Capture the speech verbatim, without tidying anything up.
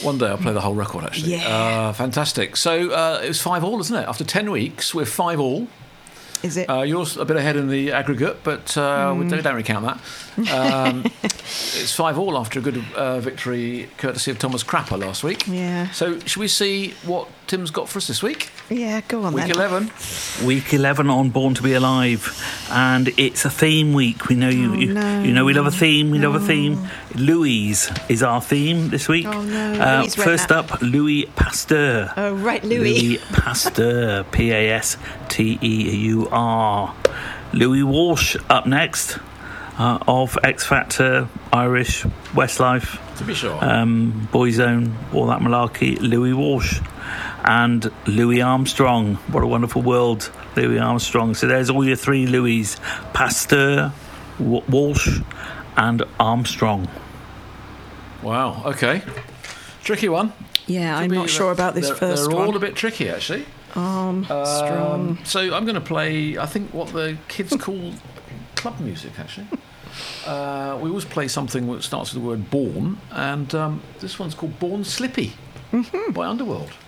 One day I'll play the whole record, actually. Yeah. Uh, fantastic. So uh, it was five all, isn't it? After ten weeks, we're five all. Is it? Uh, you're a bit ahead in the aggregate, but uh, mm. we don't, don't recount that. Um, it's five all after a good uh, victory courtesy of Thomas Crapper last week. Yeah. So should we see what Tim's got for us this week? Yeah, go on week then. eleven. Week eleven on Born to be Alive, and it's a theme week. We know you. Oh, you, no. you know we love a theme. We no. love a theme. Louise is our theme this week. Oh no! Uh, Louise first Redknapp. up, Louis Pasteur. Oh right, Louis. Louis Pasteur. P A S T E U R. Louis Walsh up next, uh, of X Factor, Irish, Westlife, To be sure. um, Boyzone, all that malarkey. Louis Walsh. And Louis Armstrong. What a wonderful world, Louis Armstrong. So there's all your three Louis: Pasteur, w- Walsh, and Armstrong. Wow. Okay. Tricky one. Yeah, Could I'm be not that sure about this they're, first They're one. all a bit tricky, actually. Armstrong. Um, so I'm going to play, I think, what the kids call club music, actually. Uh, we always play something that starts with the word born, and um, this one's called Born Slippy Mm-hmm. by Underworld.